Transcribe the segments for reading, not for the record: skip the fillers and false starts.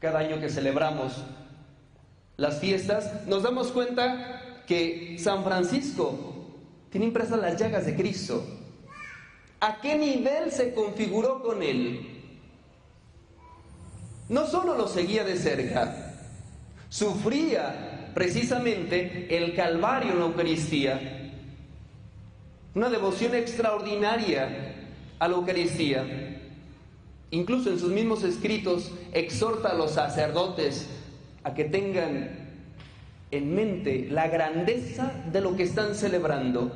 cada año que celebramos las fiestas, nos damos cuenta que San Francisco tiene impresas las llagas de Cristo. ¿A qué nivel se configuró con él? No solo lo seguía de cerca, sufría precisamente el Calvario en la Eucaristía, una devoción extraordinaria a la Eucaristía. Incluso en sus mismos escritos exhorta a los sacerdotes a que tengan en mente la grandeza de lo que están celebrando,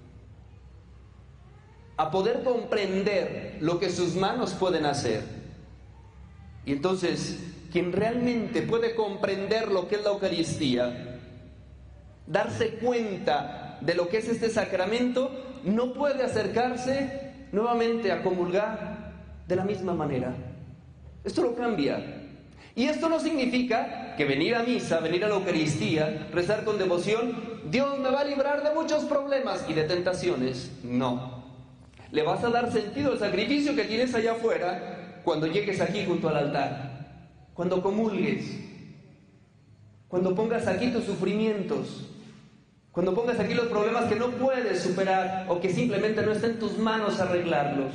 a poder comprender lo que sus manos pueden hacer. Y entonces, quien realmente puede comprender lo que es la Eucaristía, darse cuenta de lo que es este sacramento, no puede acercarse nuevamente a comulgar de la misma manera. Esto lo cambia. Y esto no significa que venir a misa, venir a la Eucaristía, rezar con devoción, Dios me va a librar de muchos problemas y de tentaciones. No. Le vas a dar sentido al sacrificio que tienes allá afuera cuando llegues aquí junto al altar, cuando comulgues, cuando pongas aquí tus sufrimientos, cuando pongas aquí los problemas que no puedes superar o que simplemente no está en tus manos arreglarlos.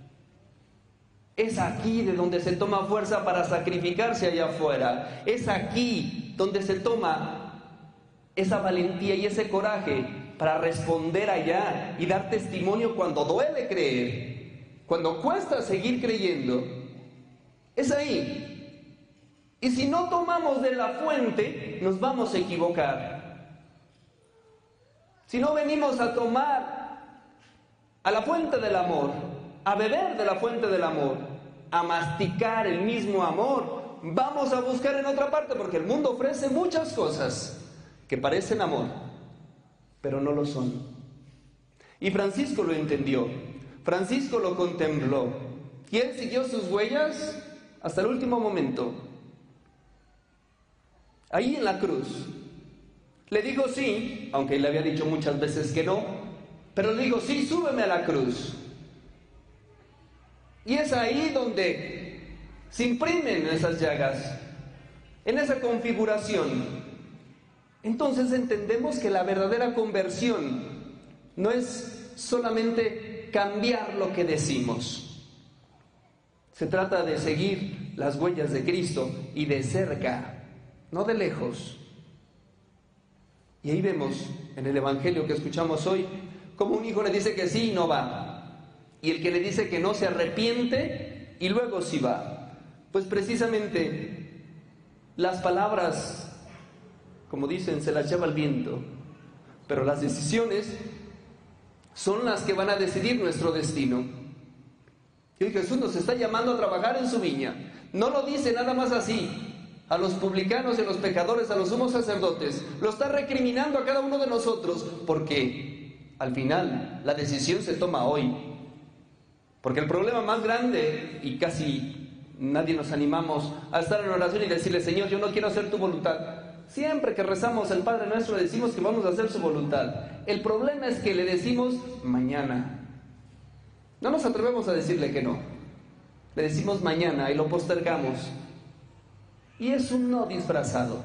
Es aquí de donde se toma fuerza para sacrificarse allá afuera. Es aquí donde se toma esa valentía y ese coraje para responder allá y dar testimonio cuando duele creer, cuando cuesta seguir creyendo. Es ahí. Y si no tomamos de la fuente, nos vamos a equivocar. Si no venimos a tomar a la fuente del amor, a beber de la fuente del amor, a masticar el mismo amor, vamos a buscar en otra parte, porque el mundo ofrece muchas cosas que parecen amor, pero no lo son. Y Francisco lo entendió, Francisco lo contempló, y él siguió sus huellas hasta el último momento. Ahí en la cruz, le dijo sí, aunque él le había dicho muchas veces que no, pero le dijo sí, súbeme a la cruz. Y es ahí donde se imprimen esas llagas, en esa configuración. Entonces entendemos que la verdadera conversión no es solamente cambiar lo que decimos. Se trata de seguir las huellas de Cristo y de cerca, no de lejos. Y ahí vemos en el Evangelio que escuchamos hoy cómo un hijo le dice que sí y no va. Y el que le dice que no se arrepiente y luego sí va. Pues precisamente las palabras, como dicen, se las lleva el viento, pero las decisiones son las que van a decidir nuestro destino. Y Jesús nos está llamando a trabajar en su viña. No lo dice nada más así a los publicanos y a los pecadores, a los sumos sacerdotes. Lo está recriminando a cada uno de nosotros, porque al final la decisión se toma hoy. Porque el problema más grande, y casi nadie nos animamos a estar en oración y decirle: Señor, yo no quiero hacer tu voluntad. Siempre que rezamos el Padre Nuestro le decimos que vamos a hacer su voluntad. El problema es que le decimos mañana. No nos atrevemos a decirle que no. Le decimos mañana y lo postergamos. Y es un no disfrazado.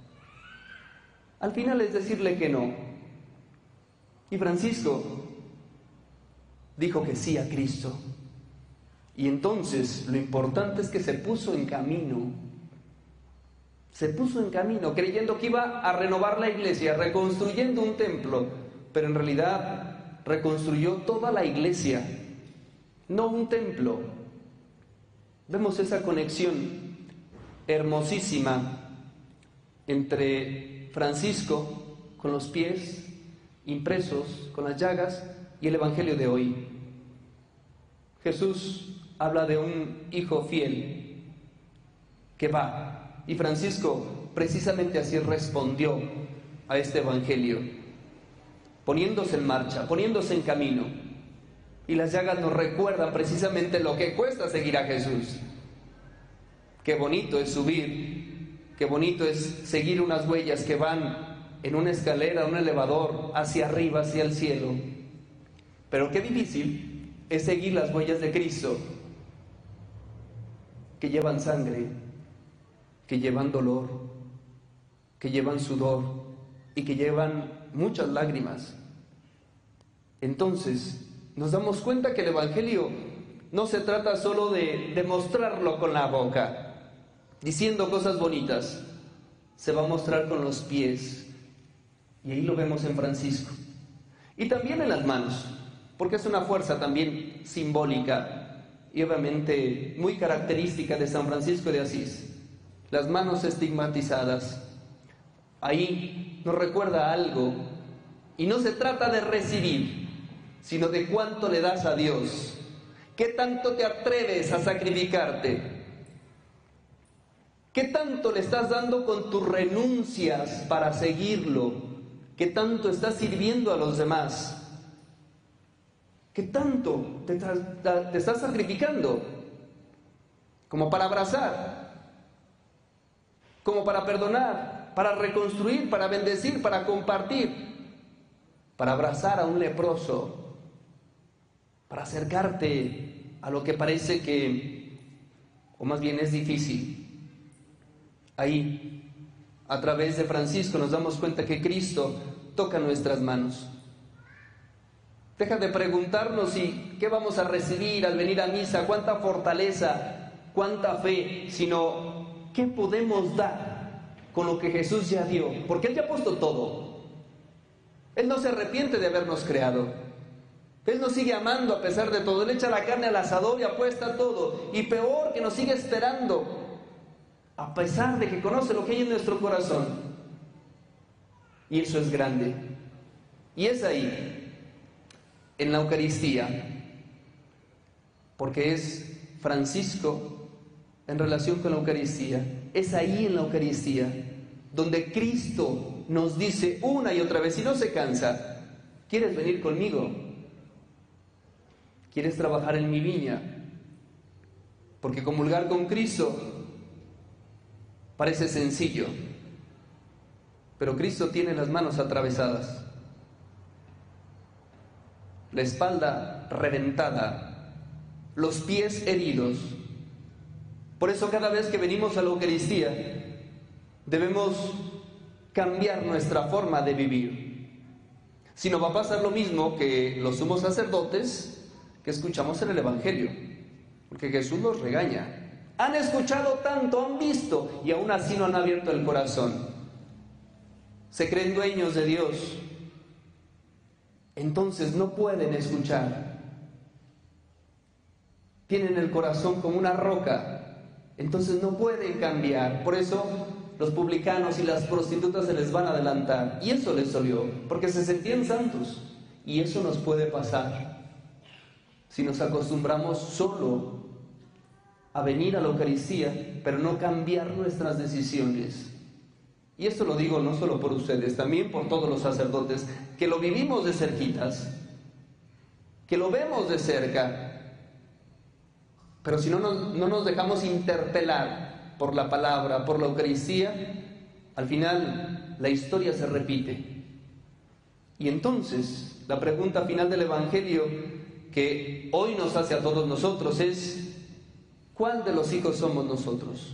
Al final es decirle que no. Y Francisco dijo que sí a Cristo. Y entonces lo importante es que se puso en camino. Se puso en camino creyendo que iba a renovar la iglesia, reconstruyendo un templo, pero en realidad reconstruyó toda la iglesia, no un templo. Vemos esa conexión hermosísima entre Francisco con los pies impresos, con las llagas, y el Evangelio de hoy. Jesús habla de un hijo fiel que va, y Francisco precisamente así respondió a este Evangelio, poniéndose en marcha, poniéndose en camino. Y las llagas nos recuerdan precisamente lo que cuesta seguir a Jesús. Qué bonito es subir, qué bonito es seguir unas huellas que van en una escalera, un elevador, hacia arriba, hacia el cielo. Pero qué difícil es seguir las huellas de Cristo, que llevan sangre, que llevan dolor, que llevan sudor y que llevan muchas lágrimas. Entonces, nos damos cuenta que el Evangelio no se trata solo de demostrarlo con la boca, diciendo cosas bonitas. Se va a mostrar con los pies. Y ahí lo vemos en Francisco. Y también en las manos, porque es una fuerza también simbólica y obviamente muy característica de San Francisco de Asís. Las manos estigmatizadas. Ahí nos recuerda algo. Y no se trata de recibir, sino de cuánto le das a Dios. ¿Qué tanto te atreves a sacrificarte? ¿Qué tanto le estás dando con tus renuncias para seguirlo? ¿Qué tanto estás sirviendo a los demás? ¿Qué tanto te estás sacrificando? Como para abrazar, como para perdonar, para reconstruir, para bendecir, para compartir, para abrazar a un leproso, para acercarte a lo que parece que, o más bien es difícil. Ahí, a través de Francisco, nos damos cuenta que Cristo toca nuestras manos. Deja de preguntarnos qué vamos a recibir al venir a misa, cuánta fortaleza, cuánta fe, sino qué podemos dar con lo que Jesús ya dio, porque Él ya ha puesto todo. Él no se arrepiente de habernos creado. Él nos sigue amando a pesar de todo. Él echa la carne al asador y apuesta todo. Y peor, que nos sigue esperando, a pesar de que conoce lo que hay en nuestro corazón. Y eso es grande. Y es ahí, en la Eucaristía, porque es Francisco en relación con la Eucaristía. Es ahí en la Eucaristía donde Cristo nos dice una y otra vez, y no se cansa: ¿quieres venir conmigo? ¿Quieres trabajar en mi viña? Porque comulgar con Cristo parece sencillo, pero Cristo tiene las manos atravesadas, la espalda reventada, los pies heridos. Por eso cada vez que venimos a la Eucaristía debemos cambiar nuestra forma de vivir. Si no, va a pasar lo mismo que los sumos sacerdotes que escuchamos en el Evangelio, porque Jesús los regaña. Han escuchado tanto, han visto, y aún así no han abierto el corazón. Se creen dueños de Dios, entonces no pueden escuchar. Tienen el corazón como una roca, entonces no pueden cambiar. Por eso los publicanos y las prostitutas se les van a adelantar, y eso les dolió, porque se sentían santos. Y eso nos puede pasar si nos acostumbramos solo a venir a la Eucaristía, pero no cambiar nuestras decisiones. Y esto lo digo no solo por ustedes, también por todos los sacerdotes, que lo vivimos de cerquitas, que lo vemos de cerca, pero si no nos dejamos interpelar por la palabra, por la Eucaristía, al final la historia se repite. Y entonces la pregunta final del Evangelio que hoy nos hace a todos nosotros es: ¿cuál de los hijos somos nosotros?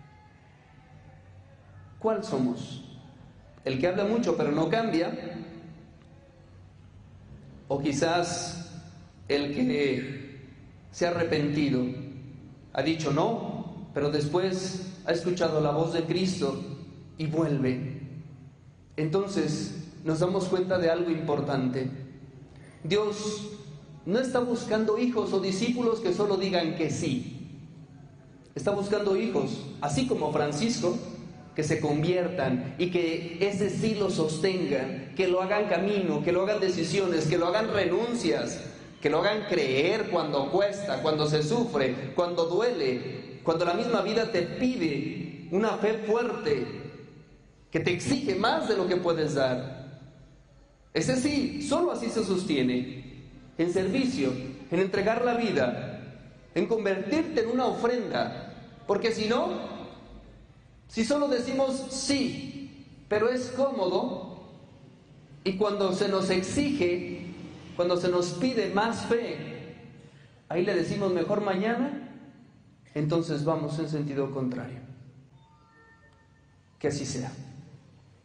¿Cuál somos? ¿El que habla mucho pero no cambia? ¿O quizás el que se ha arrepentido, ha dicho no, pero después ha escuchado la voz de Cristo y vuelve? Entonces nos damos cuenta de algo importante. Dios no está buscando hijos o discípulos que solo digan que sí. Está buscando hijos, así como Francisco, que se conviertan y que ese sí lo sostengan, que lo hagan camino, que lo hagan decisiones, que lo hagan renuncias, que lo hagan creer cuando cuesta, cuando se sufre, cuando duele, cuando la misma vida te pide una fe fuerte, que te exige más de lo que puedes dar. Ese sí, solo así se sostiene. En servicio, en entregar la vida, en convertirte en una ofrenda, porque si no, si solo decimos sí, pero es cómodo, y cuando se nos exige, cuando se nos pide más fe, ahí le decimos mejor mañana, entonces vamos en sentido contrario. Que así sea.